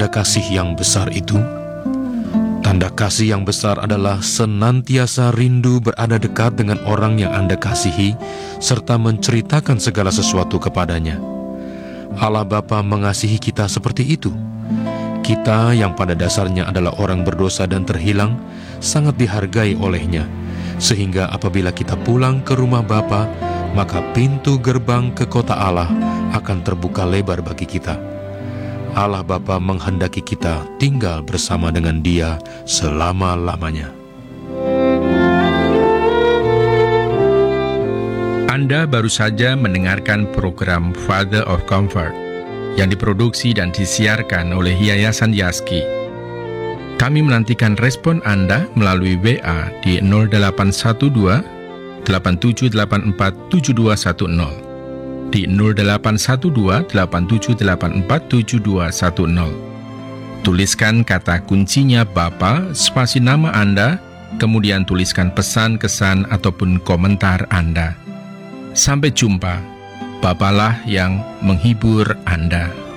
tanda kasih yang besar itu? Tanda kasih yang besar adalah senantiasa rindu berada dekat dengan orang yang Anda kasihi, serta menceritakan segala sesuatu kepadanya. Allah Bapa mengasihi kita seperti itu. Kita yang pada dasarnya adalah orang berdosa dan terhilang, sangat dihargai oleh-Nya, sehingga apabila kita pulang ke rumah Bapa, maka pintu gerbang ke kota Allah akan terbuka lebar bagi kita. Allah Bapa menghendaki kita tinggal bersama dengan Dia selama-lamanya. Anda baru saja mendengarkan program Father of Comfort yang diproduksi dan disiarkan oleh Yayasan Yaski. Kami menantikan respon Anda melalui WA di 0812 8784 7210, di 0812 8784 7210. Tuliskan kata kuncinya Bapa, spasi nama Anda, kemudian tuliskan pesan, kesan, ataupun komentar Anda. Sampai jumpa. Bapalah yang menghibur Anda.